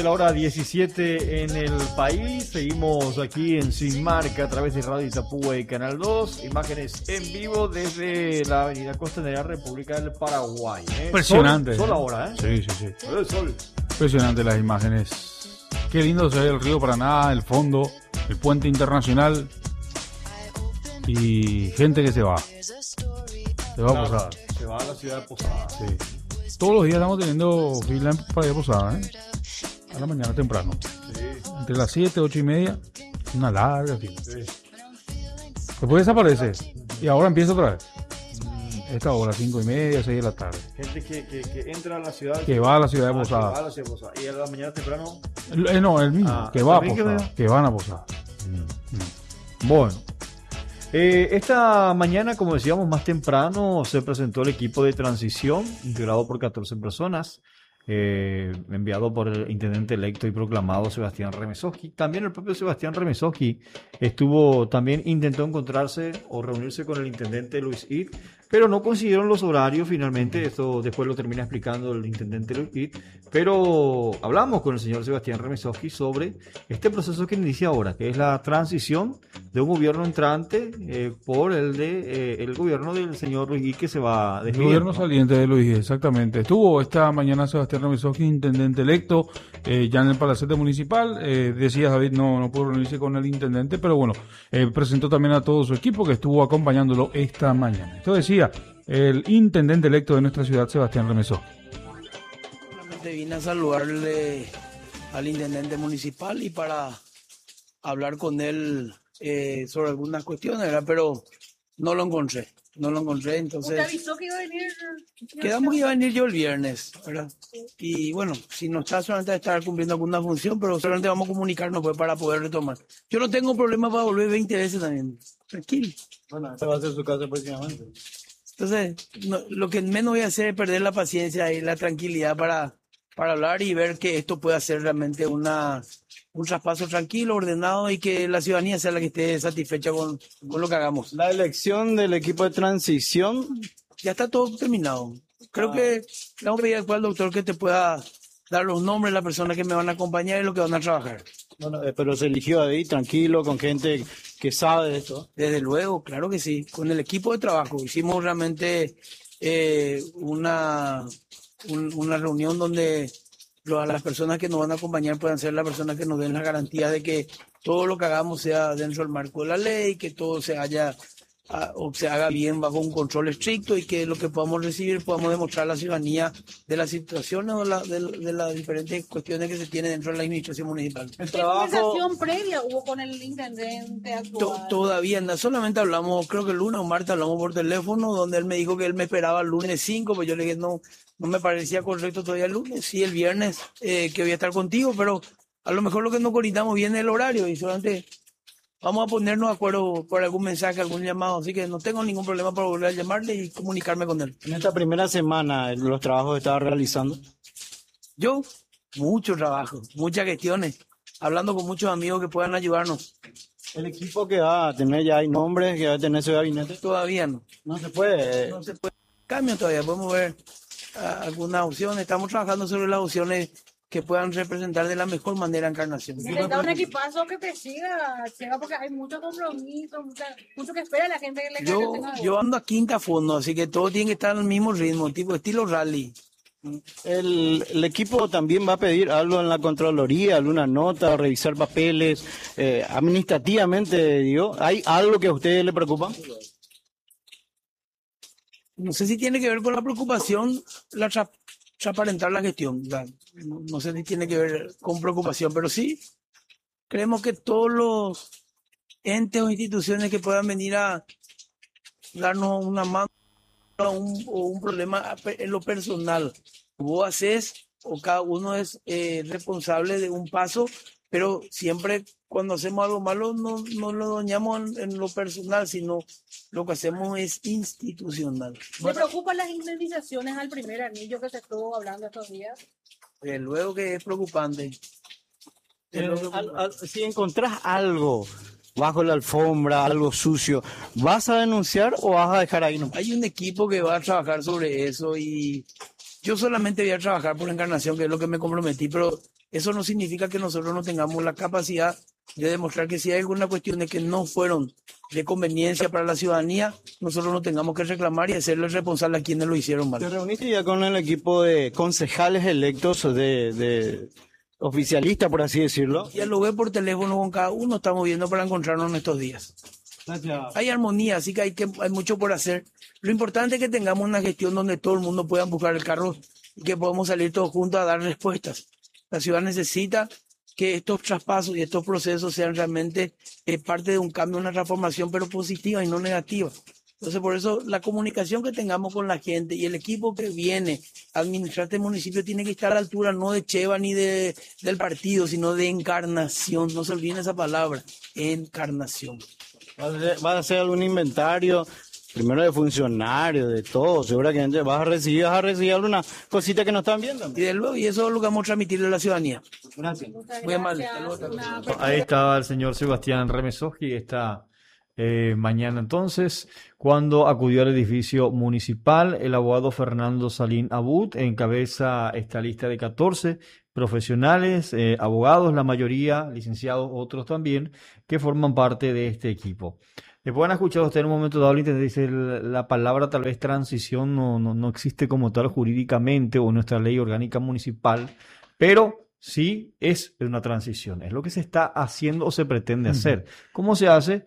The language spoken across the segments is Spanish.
La hora 17 en el país, seguimos aquí en Sin Marca a través de Radio Itapúa y Canal 2, imágenes en vivo desde la avenida Costanera, República del Paraguay. Impresionante. Sol ahora, Sí, sí, sí. Sol. Impresionante las imágenes. Qué lindo se ve el río Paraná, el fondo, el puente internacional y gente que se va. Se va a Posada. Se va a la ciudad de Posada. Sí. Todos los días estamos teniendo fila para ir a Posada, ¿eh? A la mañana temprano. Sí. Entre las 7, 8 y media, una larga fila. Sí. Después desaparece y ahora empieza otra vez. Esta hora, 5 y media, 6 de la tarde. Gente que entra a la ciudad. Que va a la ciudad de Que va Posada. a la ciudad de Posada. Y a la mañana temprano. No, el mismo, que va a también Posada. Que van a Posada. Bueno. Esta mañana, como decíamos más temprano, se presentó el equipo de transición, integrado por 14 personas, enviado por el intendente electo y proclamado Sebastián Remesowski. También el propio Sebastián Remesowski intentó encontrarse o reunirse con el intendente Luis Id, pero no consiguieron los horarios finalmente. Esto después lo termina explicando el intendente Luis Id. Pero hablamos con el señor Sebastián Remesowski sobre este proceso que inicia ahora, que es la transición de un gobierno entrante por el gobierno del señor Luis Id, que se va El despidiendo. gobierno saliente de Luis, exactamente. Estuvo esta mañana Sebastián Remesowski, intendente electo, ya en el Palacete Municipal. Decía David, no pudo reunirse con el intendente, pero bueno, presentó también a todo su equipo que estuvo acompañándolo esta mañana. Esto decía el intendente electo de nuestra ciudad, Sebastián Remesowski. Solamente vine a saludarle al intendente municipal y para hablar con él sobre algunas cuestiones, ¿verdad? Pero no lo encontré, entonces... ¿Usted avisó que iba a venir? Quedamos que iba a venir yo el viernes, ¿verdad? Y bueno, si no está, solamente estar cumpliendo alguna función, pero solamente vamos a comunicarnos pues para poder retomar. Yo no tengo problema para volver 20 veces también, tranquilo. Bueno, esta va a ser su casa próximamente. Entonces, lo que menos voy a hacer es perder la paciencia y la tranquilidad para hablar y ver que esto pueda ser realmente un traspaso tranquilo, ordenado y que la ciudadanía sea la que esté satisfecha con lo que hagamos. La elección del equipo de transición, Ya está todo terminado. Creo que le vamos a pedir después al doctor que te pueda dar los nombres de las personas que me van a acompañar y lo que van a trabajar. bueno, pero se eligió ahí tranquilo, con gente que sabe de esto. Desde luego, claro que sí. Con el equipo de trabajo hicimos realmente una reunión donde las personas que nos van a acompañar puedan ser las personas que nos den las garantías de que todo lo que hagamos sea dentro del marco de la ley, que todo se haga bien bajo un control estricto y que lo que podamos recibir podamos demostrar a la ciudadanía de las situaciones o de las diferentes cuestiones que se tienen dentro de la administración municipal. El ¿Qué trabajo, conversación previa hubo con el intendente actual? Todavía no, solamente hablamos, creo que el lunes o martes hablamos por teléfono, donde él me dijo que él me esperaba el lunes 5, pues yo le dije no me parecía correcto todavía el lunes, sí el viernes que voy a estar contigo, pero a lo mejor lo que no coordinamos bien es el horario y solamente vamos a ponernos de acuerdo por algún mensaje, algún llamado, así que no tengo ningún problema para volver a llamarle y comunicarme con él. en esta primera semana, los trabajos que estaba realizando. Yo, mucho trabajo, muchas gestiones, hablando con muchos amigos que puedan ayudarnos. El equipo que va a tener, ya hay nombres, que va a tener su gabinete. Todavía no. No se puede. No se puede. Cambio todavía, podemos ver algunas opciones. Estamos trabajando sobre las opciones que puedan representar de la mejor manera a Encarnación. Necesita un equipazo que te siga porque hay mucho compromiso, mucho que espera la gente que le Yo ando a quinta fondo, así que todo tiene que estar al mismo ritmo, tipo estilo rally. El equipo también va a pedir algo en la Contraloría, alguna nota, revisar papeles, administrativamente, digo. ¿Hay algo que a ustedes le preocupa? No sé si tiene que ver con la preocupación, transparentar la gestión. No sé si tiene que ver con preocupación, pero sí creemos que todos los entes o instituciones que puedan venir a darnos una mano o un problema en lo personal, vos haces o cada uno es responsable de un paso, pero siempre cuando hacemos algo malo no lo dañamos en lo personal, sino lo que hacemos es institucional. ¿Le preocupan las indemnizaciones al primer anillo que se estuvo hablando estos días? Luego que es preocupante. Si encontrás algo bajo la alfombra, algo sucio, ¿vas a denunciar o vas a dejar ahí? No? Hay un equipo que va a trabajar sobre eso y yo solamente voy a trabajar por Encarnación, que es lo que me comprometí, pero Eso no significa que nosotros no tengamos la capacidad de demostrar que si hay alguna cuestión de que no fueron de conveniencia para la ciudadanía, nosotros no tengamos que reclamar y hacerle responsable a quienes lo hicieron mal. ¿Te reuniste ya con el equipo de concejales electos de oficialistas, por así decirlo? Ya lo ve por teléfono con cada uno, estamos viendo para encontrarnos en estos días. Hay armonía, así que hay mucho por hacer. Lo importante es que tengamos una gestión donde todo el mundo pueda buscar el carro y que podamos salir todos juntos a dar respuestas. La ciudad necesita que estos traspasos y estos procesos sean realmente parte de un cambio, una transformación, pero positiva y no negativa. Entonces, por eso la comunicación que tengamos con la gente y el equipo que viene a administrar este municipio tiene que estar a la altura no de Cheva ni del partido, sino de encarnación. No se olviden esa palabra, encarnación. ¿Vas a hacer algún inventario, primero de funcionarios, de todo? Seguramente vas a recibir alguna cosita que no están viendo. Y de luego, y eso es lo que vamos a transmitirle a la ciudadanía. Gracias. Muy amable. Ahí estaba el señor Sebastián Remesoski esta mañana entonces, cuando acudió al edificio municipal. El abogado Fernando Salín Abud encabeza esta lista de 14 profesionales, abogados, la mayoría, licenciados, otros también, que forman parte de este equipo. Después han escuchado usted en un momento dado, dice la palabra tal vez transición no existe como tal jurídicamente o en nuestra ley orgánica municipal, pero sí es una transición, es lo que se está haciendo o se pretende hacer. ¿Cómo se hace?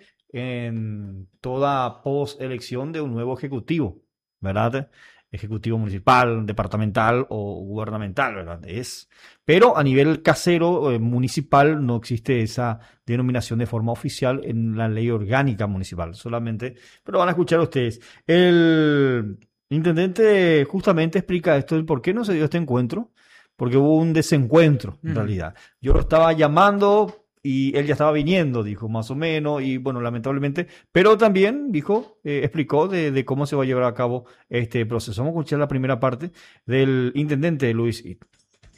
En toda postelección de un nuevo ejecutivo, ¿verdad? Ejecutivo municipal, departamental o gubernamental, ¿verdad? Pero a nivel casero, municipal, no existe esa denominación de forma oficial en la ley orgánica municipal, solamente, pero van a escuchar ustedes. El intendente justamente explica esto, el por qué no se dio este encuentro, porque hubo un desencuentro, en realidad. Yo lo estaba llamando y él ya estaba viniendo, dijo, más o menos, y bueno, lamentablemente, pero también dijo, explicó de cómo se va a llevar a cabo este proceso. Vamos a escuchar la primera parte del intendente Luis It.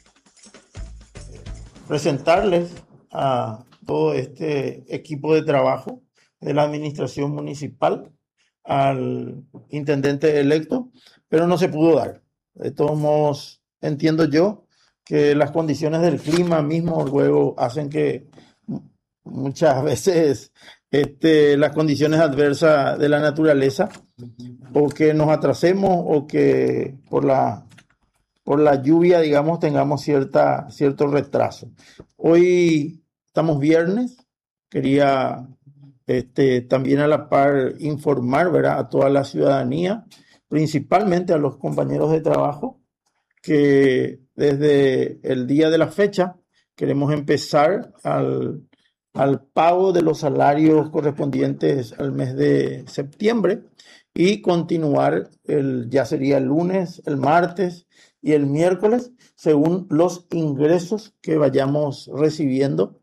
Presentarles a todo este equipo de trabajo de la administración municipal, al intendente electo, pero no se pudo dar. De todos modos, entiendo yo que las condiciones del clima mismo luego hacen que muchas veces las condiciones adversas de la naturaleza o que nos atrasemos o que por la lluvia, digamos, tengamos cierto retraso. Hoy estamos viernes, quería también a la par informar, ¿verdad?, a toda la ciudadanía, principalmente a los compañeros de trabajo, que desde el día de la fecha queremos empezar al pago de los salarios correspondientes al mes de septiembre y continuar ya sería el lunes, el martes y el miércoles, según los ingresos que vayamos recibiendo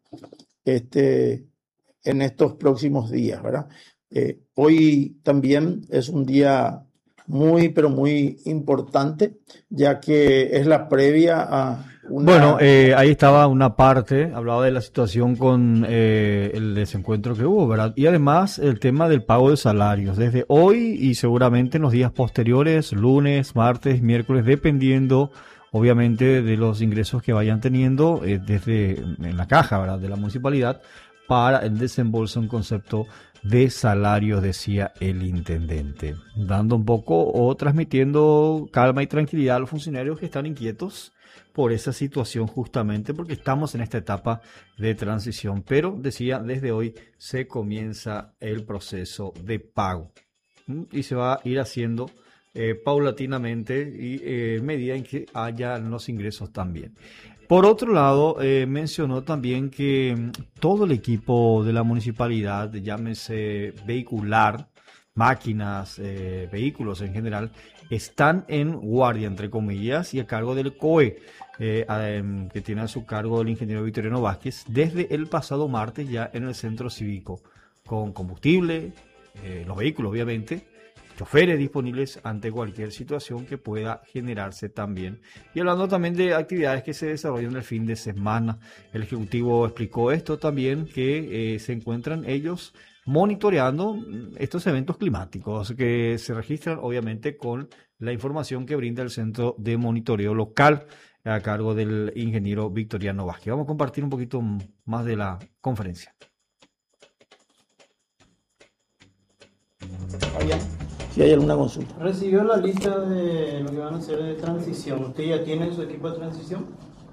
en estos próximos días, ¿verdad? Hoy también es un día muy, pero muy importante, ya que es la previa a una... Bueno, ahí estaba una parte, hablaba de la situación con el desencuentro que hubo, ¿verdad? Y además el tema del pago de salarios, desde hoy y seguramente en los días posteriores, lunes, martes, miércoles, dependiendo obviamente de los ingresos que vayan teniendo desde en la caja, ¿verdad?, de la municipalidad, para el desembolso en concepto de salarios, decía el intendente, dando un poco o transmitiendo calma y tranquilidad a los funcionarios que están inquietos por esa situación, justamente porque estamos en esta etapa de transición, pero decía, desde hoy se comienza el proceso de pago y se va a ir haciendo paulatinamente y en medida en que haya los ingresos también. Por otro lado, mencionó también que todo el equipo de la municipalidad, llámese vehicular, máquinas, vehículos en general, están en guardia, entre comillas, y a cargo del COE, que tiene a su cargo el ingeniero Victoriano Vázquez, desde el pasado martes ya en el centro cívico, con combustible, los vehículos obviamente, choferes disponibles ante cualquier situación que pueda generarse también. Y hablando también de actividades que se desarrollan el fin de semana, el Ejecutivo explicó esto también, que se encuentran ellos monitoreando estos eventos climáticos que se registran obviamente con la información que brinda el Centro de Monitoreo Local. a cargo del ingeniero Victoriano Vázquez. Vamos a compartir un poquito más de la conferencia. Fabián, si hay alguna consulta. ¿Recibió la lista de lo que van a hacer de transición? ¿Usted ya tiene su equipo de transición?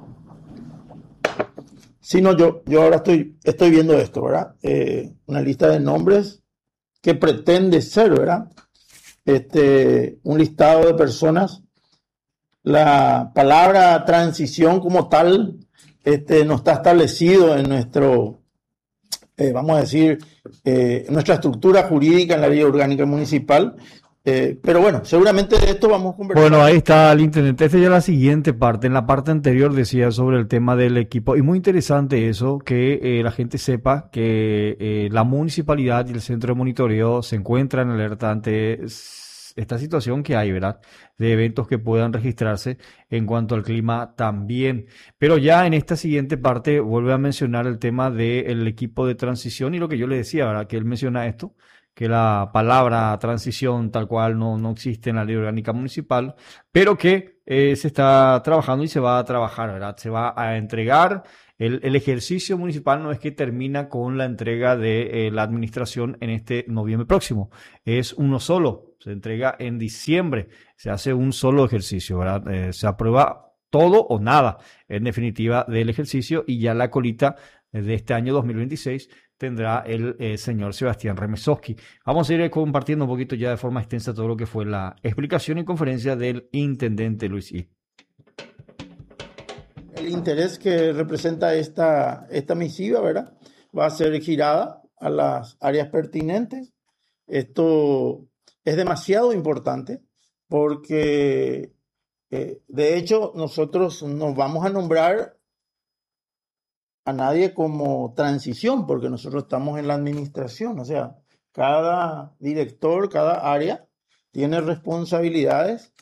Sí, no, yo ahora estoy viendo esto, ¿verdad? Una lista de nombres que pretende ser, ¿verdad? Un listado de personas. La palabra transición como tal, no está establecido en nuestro, vamos a decir, nuestra estructura jurídica en la ley orgánica municipal. Pero bueno, seguramente de esto vamos a conversar. Bueno, ahí está el intendente. Esta ya es la siguiente parte. En la parte anterior decía sobre el tema del equipo. Y muy interesante eso, que la gente sepa que la municipalidad y el centro de monitoreo se encuentran en alerta ante esta situación que hay, ¿verdad? De eventos que puedan registrarse en cuanto al clima también. Pero ya en esta siguiente parte vuelve a mencionar el tema del equipo de transición y lo que yo le decía, ¿verdad? Que él menciona esto, que la palabra transición tal cual no existe en la ley orgánica municipal, pero que se está trabajando y se va a trabajar, ¿verdad? Se va a entregar. El ejercicio municipal no es que termina con la entrega de la administración en este noviembre próximo, es uno solo, se entrega en diciembre, se hace un solo ejercicio, ¿verdad? Se aprueba todo o nada, en definitiva, del ejercicio y ya la colita de este año 2026 tendrá el señor Sebastián Remesowski. Vamos a ir compartiendo un poquito ya de forma extensa todo lo que fue la explicación y conferencia del intendente Luis I. El interés que representa esta misiva, ¿verdad? Va a ser girada a las áreas pertinentes. Esto es demasiado importante porque, de hecho, nosotros nos vamos a nombrar a nadie como transición, porque nosotros estamos en la administración, o sea, cada director, cada área tiene responsabilidades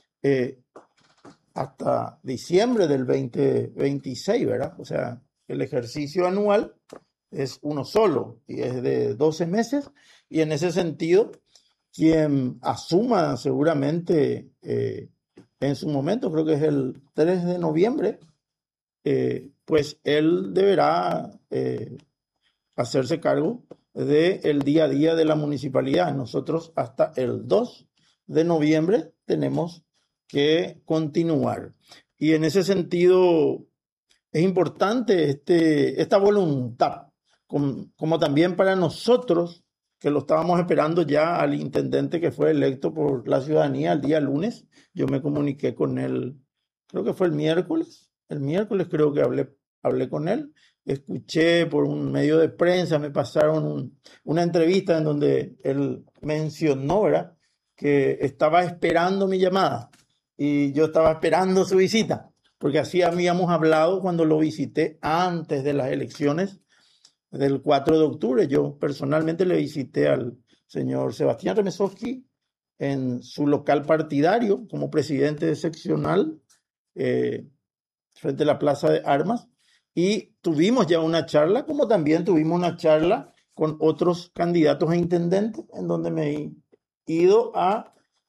hasta diciembre del 2026, ¿verdad? O sea, el ejercicio anual es uno solo y es de 12 meses y en ese sentido, quien asuma seguramente en su momento, creo que es el 3 de noviembre, pues él deberá hacerse cargo del día a día de la municipalidad. Nosotros hasta el 2 de noviembre tenemos que continuar. Y en ese sentido es importante esta voluntad, como también para nosotros, que lo estábamos esperando ya al intendente que fue electo por la ciudadanía el día lunes. Yo me comuniqué con él, creo que fue el miércoles creo que hablé con él, escuché por un medio de prensa, me pasaron una entrevista en donde él mencionó, ¿verdad?, que estaba esperando mi llamada y yo estaba esperando su visita, porque así habíamos hablado cuando lo visité antes de las elecciones del 4 de octubre. Yo personalmente le visité al señor Sebastián Remesowski en su local partidario como presidente de seccional, frente a la Plaza de Armas, y tuvimos ya una charla, como también tuvimos una charla con otros candidatos a intendentes, en donde me he ido a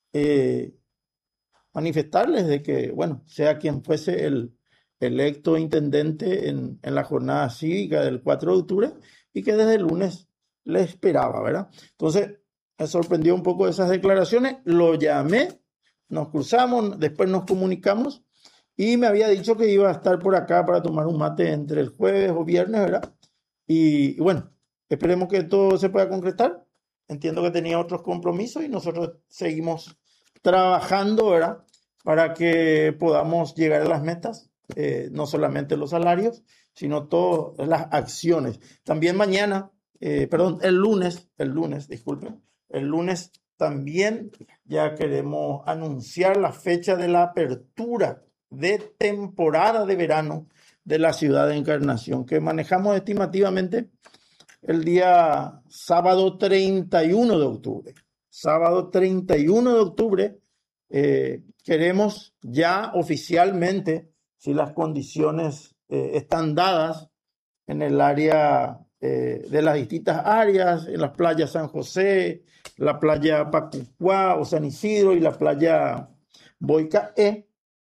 manifestarles de que, bueno, sea quien fuese el electo intendente en la jornada cívica del 4 de octubre, y que desde el lunes le esperaba, ¿verdad? Entonces, me sorprendió un poco esas declaraciones, lo llamé, nos cruzamos, después nos comunicamos, y me había dicho que iba a estar por acá para tomar un mate entre el jueves o viernes, ¿verdad? Y bueno, esperemos que todo se pueda concretar. Entiendo que tenía otros compromisos y nosotros seguimos trabajando, ¿verdad?, para que podamos llegar a las metas, no solamente los salarios, sino todas las acciones. También mañana, el lunes, disculpen, el lunes también ya queremos anunciar la fecha de la apertura de temporada de verano de la ciudad de Encarnación, que manejamos estimativamente el día sábado 31 de octubre. Sábado 31 de octubre queremos ya oficialmente, si las condiciones están dadas en el área de las distintas áreas, en las playas San José, la playa Pacucuá o San Isidro y la playa Boicaé,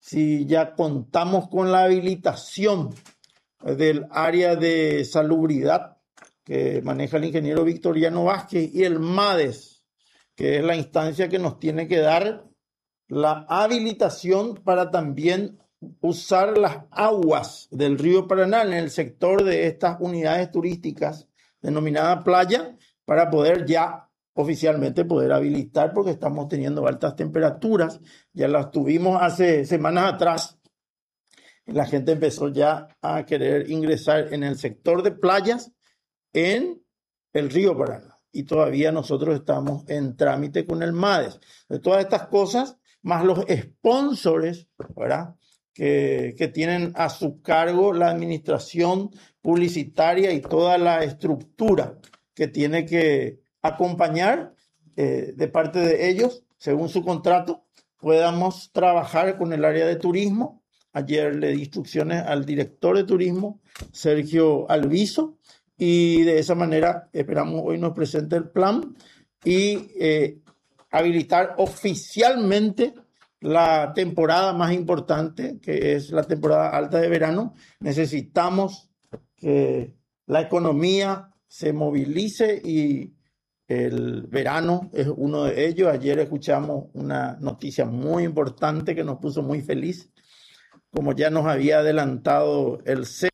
si ya contamos con la habilitación del área de salubridad que maneja el ingeniero Victoriano Vázquez y el MADES, que es la instancia que nos tiene que dar la habilitación para también usar las aguas del río Paraná en el sector de estas unidades turísticas denominadas playa, para poder ya oficialmente poder habilitar, porque estamos teniendo altas temperaturas. Ya las tuvimos hace semanas atrás. La gente empezó ya a querer ingresar en el sector de playas en el río Paraná. Y todavía nosotros estamos en trámite con el MADES. De todas estas cosas, más los sponsors, ¿verdad?, que tienen a su cargo la administración publicitaria y toda la estructura que tiene que acompañar de parte de ellos, según su contrato, podamos trabajar con el área de turismo. Ayer le di instrucciones al director de turismo, Sergio Alviso, y de esa manera esperamos hoy nos presente el plan y habilitar oficialmente la temporada más importante, que es la temporada alta de verano. Necesitamos que la economía se movilice y el verano es uno de ellos. Ayer escuchamos una noticia muy importante que nos puso muy feliz, como ya nos había adelantado el CEO.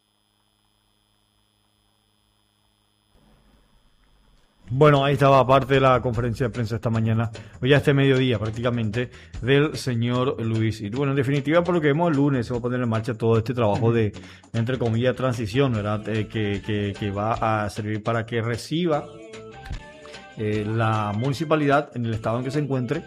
Bueno, ahí estaba parte de la conferencia de prensa esta mañana, o ya este mediodía prácticamente, del señor Luis. Y bueno, en definitiva, por lo que vemos el lunes se va a poner en marcha todo este trabajo de, entre comillas, transición, ¿verdad? Que va a servir para que reciba la municipalidad en el estado en que se encuentre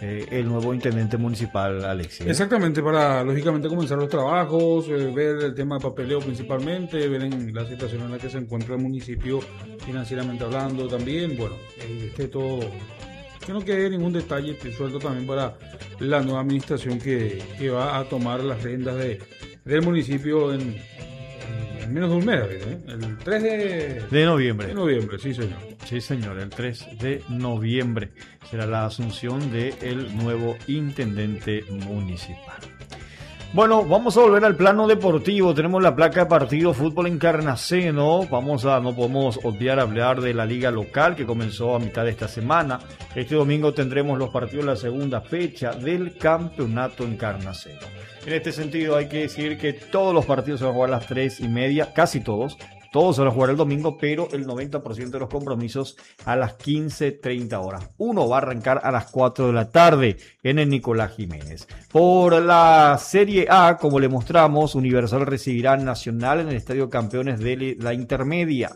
el nuevo intendente municipal, Alexis. Exactamente, para lógicamente comenzar los trabajos, ver el tema de papeleo principalmente, ver en la situación en la que se encuentra el municipio financieramente hablando también. Bueno, todo, que no quede ningún detalle suelto también para la nueva administración que va a tomar las riendas del municipio en menos de un mes, ¿eh? El 3 de noviembre. De noviembre, sí señor. Sí señor, el 3 de noviembre será la asunción del nuevo intendente municipal. Bueno, vamos a volver al plano deportivo. Tenemos la placa de partido Fútbol Encarnaceno. No podemos obviar hablar de la liga local que comenzó a mitad de esta semana. Este domingo tendremos los partidos de la segunda fecha del campeonato Encarnaceno. En este sentido hay que decir que todos los partidos se van a jugar a las 3:30, casi todos se van a jugar el domingo, pero el 90% de los compromisos a las 15:30 horas. Uno va a arrancar a las 4 de la tarde en el Nicolás Jiménez. Por la Serie A, como le mostramos, Universal recibirá a Nacional en el Estadio Campeones de la Intermedia.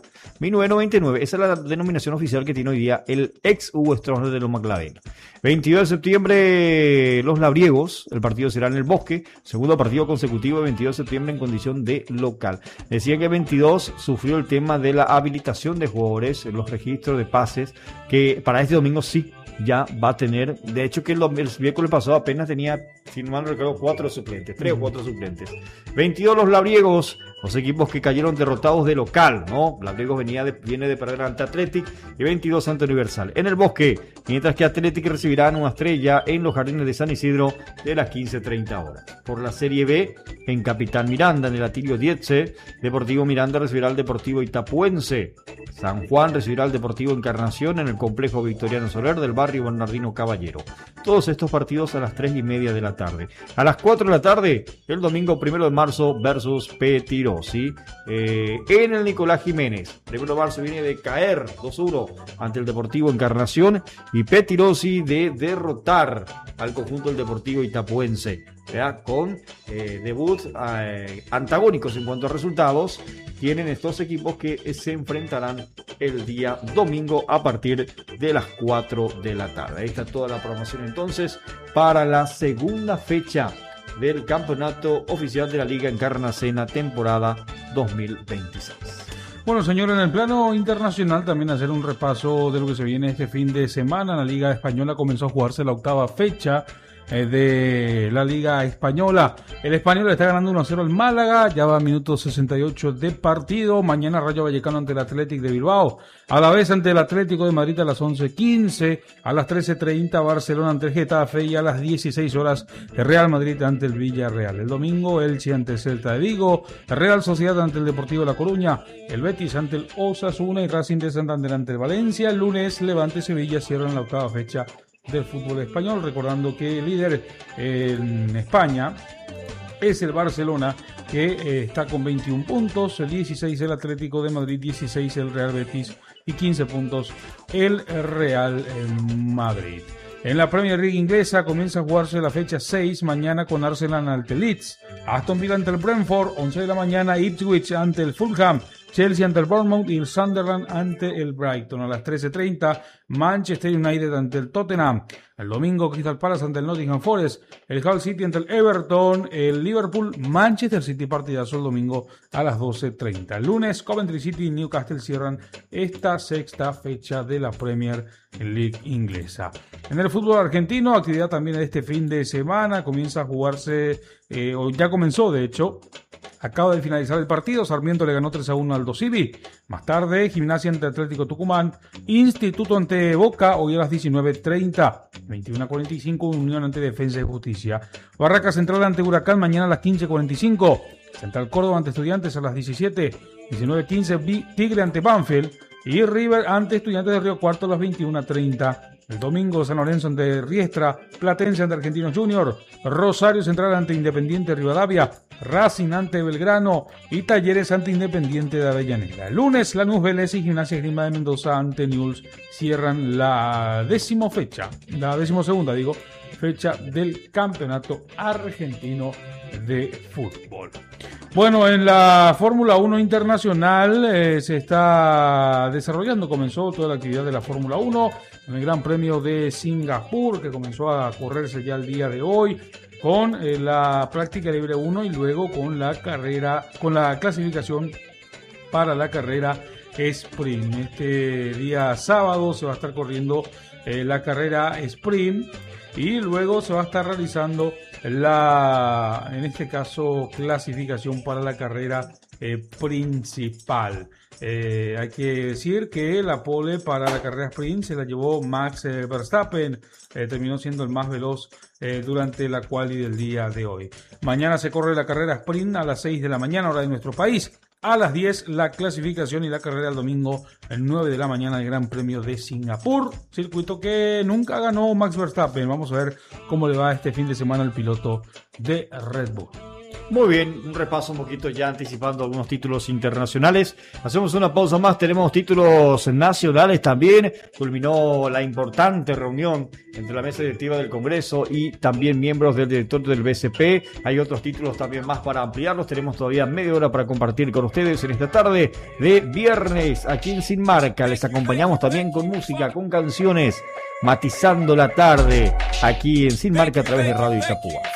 1999, esa es la denominación oficial que tiene hoy día el ex Hugo Stroessner de Loma Clavel. 22 de septiembre, los labriegos, el partido será en el Bosque, segundo partido consecutivo de 22 de septiembre en condición de local. Decía que 22 sufrió el tema de la habilitación de jugadores, los registros de pases, que para este domingo sí ya va a tener. De hecho, que el miércoles pasado apenas tenía, si no mal recuerdo, 4 suplentes, 3 o 4 suplentes. 22 los labriegos, los equipos que cayeron derrotados de local, ¿no? Labriegos viene de perder ante Athletic, y 22 ante Universal. En el Bosque, mientras que Athletic recibirán una estrella en los Jardines de San Isidro de las 15:30 horas. Por la Serie B, en Capitán Miranda, en el Atilio Dietze, Deportivo Miranda recibirá al Deportivo Itapuense. San Juan recibirá al Deportivo Encarnación en el complejo Victoriano Soler del barrio Bernardino Caballero. Todos estos partidos a las 3:30 de la tarde. A las 4 de la tarde, el domingo 1 de marzo versus Petirosi en el Nicolás Jiménez. 1 de marzo viene de caer 2-1 ante el Deportivo Encarnación y Petirosi de derrotar al conjunto del Deportivo Itapuense. Con debuts antagónicos en cuanto a resultados, tienen estos equipos que se enfrentarán el día domingo a partir de las 4 de la tarde. Ahí está toda la programación entonces para la segunda fecha del campeonato oficial de la Liga Encarnacena temporada 2026. Bueno, señor, en el plano internacional también hacer un repaso de lo que se viene este fin de semana. La Liga Española comenzó a jugarse la octava fecha de la Liga Española. El Español está ganando 1-0 al Málaga, ya va a minuto 68 de partido. Mañana Rayo Vallecano ante el Athletic de Bilbao, a la vez ante el Atlético de Madrid a las 11:15, a las 13:30 Barcelona ante el Getafe y a las 16 horas Real Madrid ante el Villarreal. El domingo Elche ante el Celta de Vigo, Real Sociedad ante el Deportivo de La Coruña, el Betis ante el Osasuna y Racing de Santander ante el Valencia. El lunes Levante y Sevilla cierran la octava fecha del fútbol español, recordando que el líder en España es el Barcelona, que está con 21 puntos, 16 el Atlético de Madrid, 16 el Real Betis y 15 puntos el Real Madrid. En la Premier League inglesa comienza a jugarse la fecha 6 mañana con Arsenal ante Leeds, Aston Villa ante el Brentford, 11 de la mañana Ipswich ante el Fulham, Chelsea ante el Bournemouth y el Sunderland ante el Brighton. A las 13:30 Manchester United ante el Tottenham. El domingo Crystal Palace ante el Nottingham Forest, el Hull City ante el Everton, el Liverpool Manchester City, partidazo el domingo a las 12:30. El lunes Coventry City y Newcastle cierran esta sexta fecha de la Premier League inglesa. En el fútbol argentino, actividad también de este fin de semana, comienza a jugarse, o ya comenzó de hecho. Acaba de finalizar el partido, Sarmiento le ganó 3-1 al Dosivi. Más tarde, Gimnasia ante Atlético Tucumán, Instituto ante Boca, hoy a las 19:30. 21:45, Unión ante Defensa y Justicia. Barraca Central ante Huracán, mañana a las 15:45. Central Córdoba ante Estudiantes a las 17. 19:15, Tigre ante Banfield. Y River ante Estudiantes de Río Cuarto a las 21:30. El domingo San Lorenzo ante Riestra, Platense ante Argentinos Junior, Rosario Central ante Independiente Rivadavia, Racing ante Belgrano y Talleres ante Independiente de Avellaneda. El lunes Lanús Vélez y Gimnasia Esgrima de Mendoza ante Newell's cierran la decimosegunda fecha del Campeonato Argentino de Fútbol. Bueno, en la Fórmula 1 internacional se está desarrollando, comenzó toda la actividad de la Fórmula 1 en el Gran Premio de Singapur, que comenzó a correrse ya el día de hoy con la práctica libre 1 y luego con la clasificación para la carrera sprint. Este día sábado se va a estar corriendo la carrera sprint y luego se va a estar realizando en este caso, clasificación para la carrera principal. Hay que decir que la pole para la carrera sprint se la llevó Max Verstappen, terminó siendo el más veloz durante la quali del día de hoy. Mañana se corre la carrera sprint a las 6 de la mañana, hora de nuestro país. A las 10 la clasificación y la carrera el domingo el 9 de la mañana el Gran Premio de Singapur, circuito que nunca ganó Max Verstappen. Vamos a ver cómo le va este fin de semana al piloto de Red Bull. Muy bien, un repaso un poquito ya anticipando algunos títulos internacionales. Hacemos una pausa más, tenemos títulos nacionales también. Culminó la importante reunión entre la mesa directiva del Congreso y también miembros del directorio del BCP. Hay otros títulos también más para ampliarlos. Tenemos todavía media hora para compartir con ustedes en esta tarde de viernes aquí en Sin Marca. Les acompañamos también con música, con canciones, matizando la tarde aquí en Sin Marca a través de Radio Itapúa.